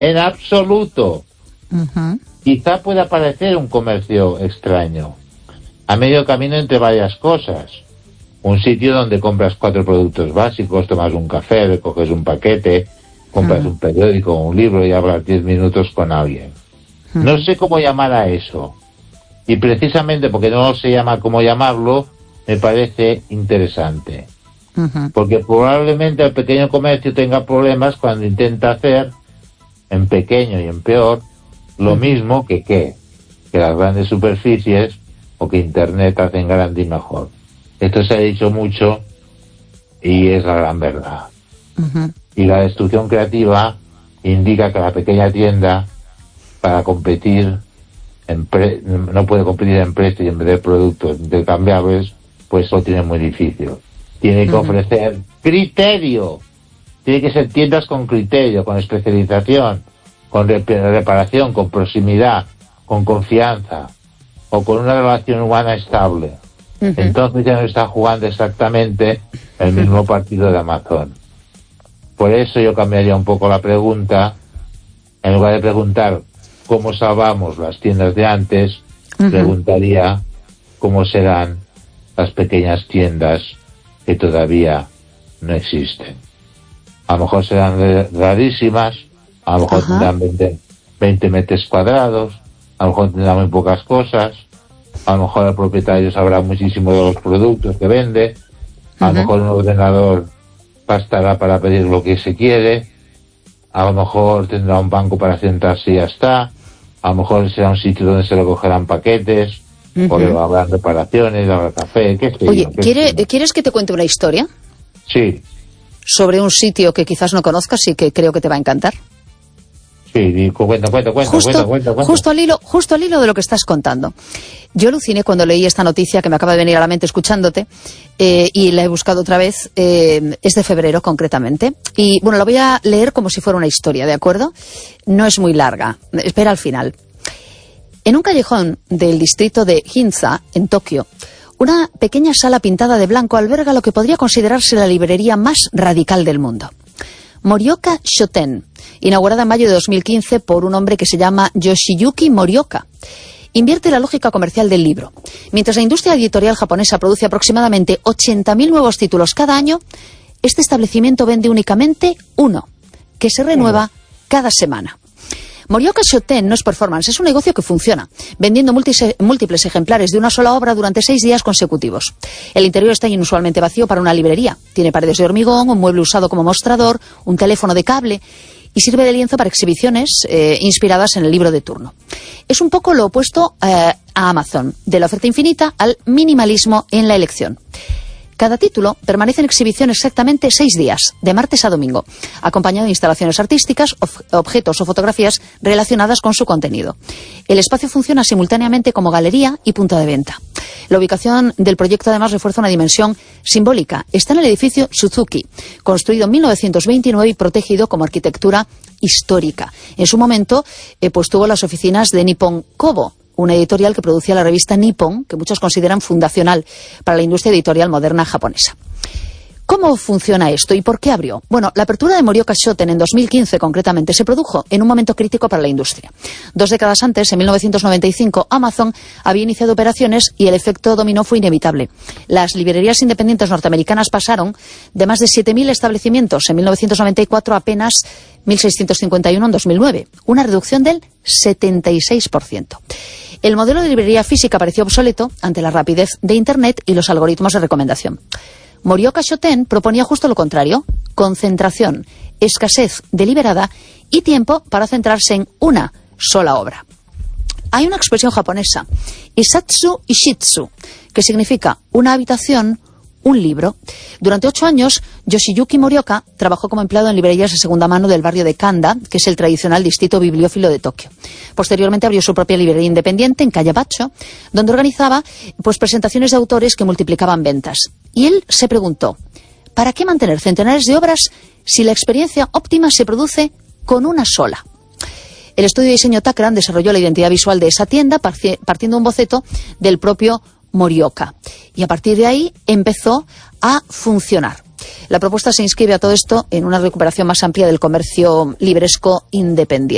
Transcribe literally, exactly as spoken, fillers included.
En absoluto. Uh-huh. Quizá pueda parecer un comercio extraño, a medio camino entre varias cosas. Un sitio donde compras cuatro productos básicos, tomas un café, recoges un paquete, compras uh-huh. un periódico o un libro y hablas diez minutos con alguien. Uh-huh. No sé cómo llamar a eso. Y precisamente porque no se llama cómo llamarlo, me parece interesante. Uh-huh. Porque probablemente el pequeño comercio tenga problemas cuando intenta hacer, en pequeño y en peor, lo uh-huh. mismo que qué, que las grandes superficies o que Internet hacen grande y mejor. Esto se ha dicho mucho y es la gran verdad. Uh-huh. Y la destrucción creativa indica que la pequeña tienda, para competir, en pre- no puede competir en precio y en vender productos intercambiables, pues lo tiene muy difícil. Tiene que uh-huh. ofrecer criterio. Tiene que ser tiendas con criterio, con especialización, con rep- reparación, con proximidad, con confianza o con una relación humana estable. Uh-huh. Entonces ya no está jugando exactamente el mismo partido de Amazon. Por eso yo cambiaría un poco la pregunta. En lugar de preguntar cómo salvamos las tiendas de antes, uh-huh. preguntaría cómo serán las pequeñas tiendas que todavía no existen. A lo mejor serán rarísimas, a lo mejor uh-huh. tendrán veinte, veinte metros cuadrados, a lo mejor tendrán muy pocas cosas, a lo mejor el propietario sabrá muchísimo de los productos que vende, a lo uh-huh. mejor un ordenador bastará para pedir lo que se quiere, a lo mejor tendrá un banco para sentarse y ya está, a lo mejor será un sitio donde se recogerán paquetes, uh-huh. o habrá reparaciones, habrá café, qué sé Oye, yo, qué ¿quiere, sé yo. ¿quieres que te cuente una historia? Sí. Sobre un sitio que quizás no conozcas y que creo que te va a encantar. Sí, cuenta, cuenta, cuenta, justo, cuenta, cuenta, cuenta. Justo al hilo, justo al hilo de lo que estás contando. Yo aluciné cuando leí esta noticia que me acaba de venir a la mente escuchándote, eh, y la he buscado otra vez, eh, es de febrero concretamente. Y bueno, la voy a leer como si fuera una historia, ¿de acuerdo? No es muy larga, espera al final. En un callejón del distrito de Ginza, en Tokio, una pequeña sala pintada de blanco alberga lo que podría considerarse la librería más radical del mundo. Morioka Shoten, inaugurada en mayo de dos mil quince por un hombre que se llama Yoshiyuki Morioka. Invierte la lógica comercial del libro. Mientras la industria editorial japonesa produce aproximadamente ochenta mil nuevos títulos cada año, este establecimiento vende únicamente uno, que se renueva cada semana. Morioka Shoten no es performance, es un negocio que funciona, vendiendo múltiples ejemplares de una sola obra durante seis días consecutivos. El interior está inusualmente vacío para una librería. Tiene paredes de hormigón, un mueble usado como mostrador, un teléfono de cable y sirve de lienzo para exhibiciones eh, inspiradas en el libro de turno. Es un poco lo opuesto eh, a Amazon, de la oferta infinita al minimalismo en la elección. Cada título permanece en exhibición exactamente seis días, de martes a domingo, acompañado de instalaciones artísticas, objetos o fotografías relacionadas con su contenido. El espacio funciona simultáneamente como galería y punto de venta. La ubicación del proyecto además refuerza una dimensión simbólica. Está en el edificio Suzuki, construido en mil novecientos veintinueve y protegido como arquitectura histórica. En su momento, eh, pues tuvo las oficinas de Nippon Kobo, una editorial que producía la revista Nippon, que muchos consideran fundacional para la industria editorial moderna japonesa. ¿Cómo funciona esto y por qué abrió? Bueno, la apertura de Morioka Shoten en dos mil quince concretamente se produjo en un momento crítico para la industria. Dos décadas antes, en mil novecientos noventa y cinco, Amazon había iniciado operaciones y el efecto dominó fue inevitable. Las librerías independientes norteamericanas pasaron de más de siete mil establecimientos en mil novecientos noventa y cuatro a apenas mil seiscientos cincuenta y uno en dos mil nueve, una reducción del setenta y seis por ciento. El modelo de librería física pareció obsoleto ante la rapidez de Internet y los algoritmos de recomendación. Morioka Shoten proponía justo lo contrario: concentración, escasez deliberada y tiempo para centrarse en una sola obra. Hay una expresión japonesa, Isatsu Ishitsu, que significa una habitación, un libro. Durante ocho años, Yoshiyuki Morioka trabajó como empleado en librerías de segunda mano del barrio de Kanda, que es el tradicional distrito bibliófilo de Tokio. Posteriormente abrió su propia librería independiente en Kayabacho, donde organizaba pues presentaciones de autores que multiplicaban ventas. Y él se preguntó, ¿para qué mantener centenares de obras si la experiencia óptima se produce con una sola? El estudio de diseño Takran desarrolló la identidad visual de esa tienda partiendo un boceto del propio Morioka. Y a partir de ahí empezó a funcionar. La propuesta se inscribe a todo esto en una recuperación más amplia del comercio libresco independiente.